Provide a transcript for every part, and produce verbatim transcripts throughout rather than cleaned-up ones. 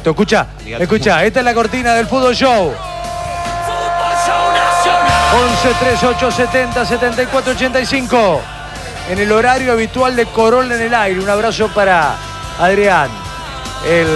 Perfecto, escucha, escucha, esta es la cortina del Fútbol Show. once treinta y ocho setenta setenta y cuatro ochenta y cinco. En el horario habitual de Corolla en el aire. Un abrazo para Adrián, el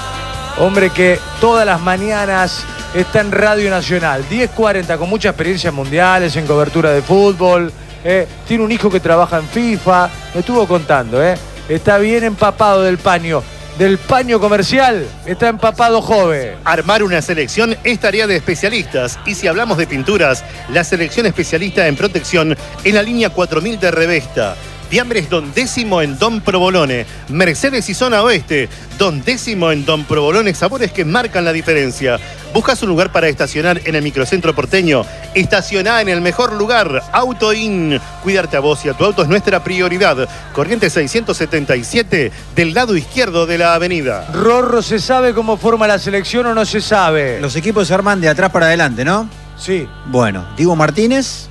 hombre que todas las mañanas está en Radio Nacional. diez cuarenta, con muchas experiencias mundiales en cobertura de fútbol. Eh, tiene un hijo que trabaja en FIFA. Me estuvo contando, ¿eh? Está bien empapado del paño. Del paño comercial, está empapado joven. Armar una selección es tarea de especialistas. Y si hablamos de pinturas, la selección especialista en protección en la línea cuatro mil de Revesta. Fiambres Don Décimo en Don Provolone. Mercedes y Zona Oeste. Don Décimo en Don Provolone. Sabores que marcan la diferencia. ¿Buscas un lugar para estacionar en el microcentro porteño? Estacioná en el mejor lugar. Auto In. Cuidarte a vos y a tu auto es nuestra prioridad. Corrientes seiscientos setenta y siete del lado izquierdo de la avenida. Rorro, ¿se sabe cómo forma la selección o no se sabe? Los equipos se arman de atrás para adelante, ¿no? Sí. Bueno, Diego Martínez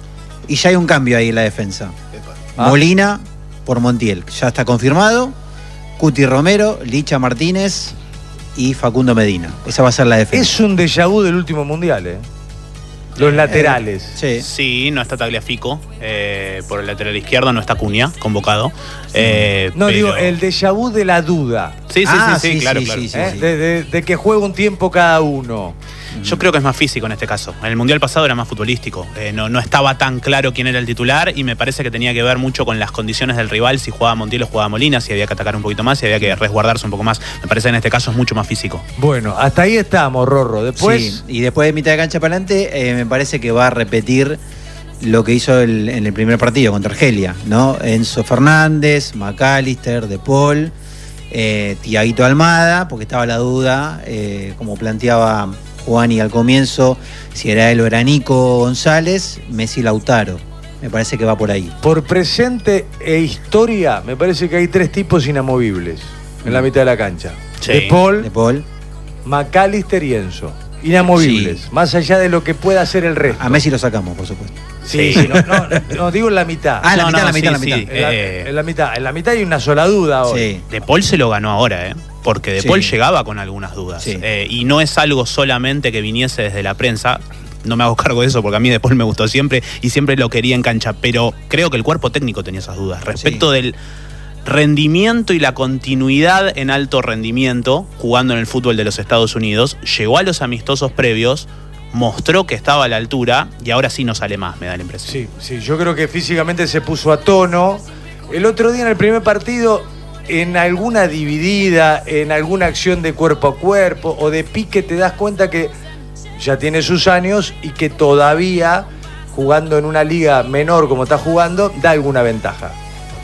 y ya hay un cambio ahí en la defensa. Ah. Molina por Montiel, ya está confirmado. Cuti Romero, Licha Martínez y Facundo Medina. Esa va a ser la defensa. Es un déjà vu del último mundial, ¿eh? Los eh, laterales. Sí. sí, no está Tagliafico. Eh, por el lateral izquierdo no está Cunha, convocado. Eh, no, pero... digo, el déjà vu de la duda. Sí, sí, ah, sí, sí, sí, claro, sí, claro. sí, sí, ¿Eh? sí. De, de, de que juega un tiempo cada uno. Yo creo que es más físico en este caso. En el Mundial pasado era más futbolístico. Eh, no, no estaba tan claro quién era el titular y me parece que tenía que ver mucho con las condiciones del rival, si jugaba Montiel o jugaba Molina, si había que atacar un poquito más, si había que resguardarse un poco más. Me parece que en este caso es mucho más físico. Bueno, hasta ahí estamos, Rorro. Después... Sí, y después de mitad de cancha para adelante, eh, me parece que va a repetir lo que hizo el, en el primer partido contra Argelia, ¿no? Enzo Fernández, McAllister, De Paul, eh, Tiaguito Almada, porque estaba la duda, eh, como planteaba Juani al comienzo, si era él o era Nico González, Messi Lautaro. Me parece que va por ahí. Por presente e historia, me parece que hay tres tipos inamovibles en la mitad de la cancha. Sí. De Paul, De Paul. McAllister y Enzo. Inamovibles, Sí. más allá de lo que pueda hacer el resto. A Messi lo sacamos, por supuesto. Sí, sí, no, no, no, digo en la mitad. Ah, en la No, mitad, no, la mitad, sí, la mitad. sí. En la, eh. en la mitad. En la mitad hay una sola duda hoy. Sí. De Paul se lo ganó ahora, ¿eh? Porque De Sí. Paul llegaba con algunas dudas. Sí. Eh, y no es algo solamente que viniese desde la prensa. No me hago cargo de eso porque a mí De Paul me gustó siempre y siempre lo quería en cancha. Pero creo que el cuerpo técnico tenía esas dudas. Respecto Sí. del rendimiento y la continuidad en alto rendimiento jugando en el fútbol de los Estados Unidos, llegó a los amistosos previos, mostró que estaba a la altura y ahora sí no sale más, me da la impresión. Sí, sí, yo creo que físicamente se puso a tono. El otro día en el primer partido, en alguna dividida, en alguna acción de cuerpo a cuerpo o de pique, te das cuenta que ya tiene sus años y que todavía, jugando en una liga menor como está jugando, da alguna ventaja.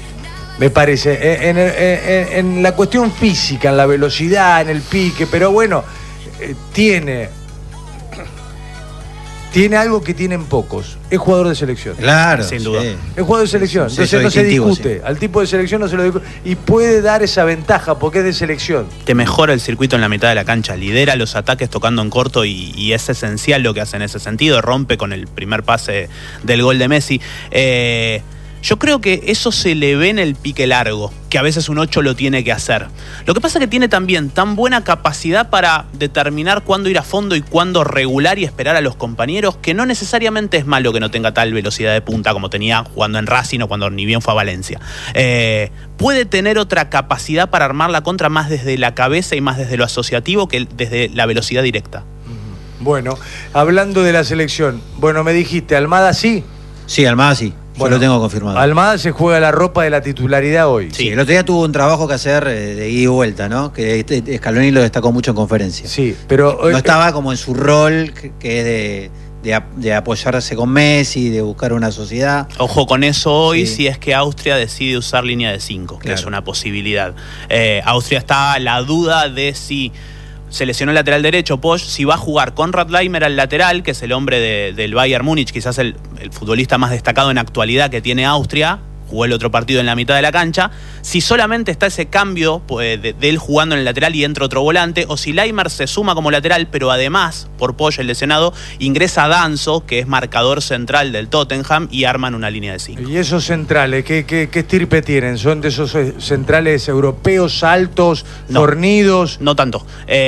Me parece, en, en, en, en la cuestión física, en la velocidad, en el pique, pero bueno, eh, tiene... Tiene algo que tienen pocos. Es jugador de selección. Claro. Sin duda. Sí. Es jugador de selección. Sí, Entonces eso no se distintivo, discute. sí. Al tipo de selección no se lo discute. Y puede dar esa ventaja porque es de selección. Te mejora el circuito en la mitad de la cancha, lidera los ataques tocando en corto y, y es esencial lo que hace en ese sentido, rompe con el primer pase del gol de Messi. Eh, yo creo que eso se le ve en el pique largo, que a veces un ocho lo tiene que hacer. Lo que pasa es que tiene también tan buena capacidad para determinar cuándo ir a fondo y cuándo regular y esperar a los compañeros, que no necesariamente es malo que no tenga tal velocidad de punta como tenía jugando en Racing o cuando ni bien fue a Valencia. Eh, puede tener otra capacidad para armar la contra más desde la cabeza y más desde lo asociativo que desde la velocidad directa. Bueno, hablando de la selección, bueno, me dijiste, Almada sí. Sí, Almada sí. Yo Bueno, lo tengo confirmado. Almada se juega la ropa de la titularidad hoy. Sí, el otro día tuvo un trabajo que hacer eh, de ida y vuelta, ¿no? Que este- Scaloni lo destacó mucho en conferencia. Sí, pero... No estaba como en su rol, que, que es de, de, ap- de apoyarse con Messi, de buscar una sociedad. Ojo con eso hoy, Sí. si es que Austria decide usar línea de cinco, que Claro. es una posibilidad. Eh, Austria está a la duda de si se lesionó el lateral derecho, Posch, si va a jugar con Radleimer al lateral, que es el hombre de, del Bayern Múnich, quizás el, el futbolista más destacado en actualidad que tiene Austria, jugó el otro partido en la mitad de la cancha, si solamente está ese cambio pues, de, de él jugando en el lateral y entra otro volante, o si Leimer se suma como lateral, pero además, por Posch, el lesionado, ingresa Danso, que es marcador central del Tottenham, y arman una línea de cinco. ¿Y esos centrales, qué, qué, qué estirpe tienen? ¿Son de esos eh, centrales europeos altos, No. fornidos? No tanto. Eh,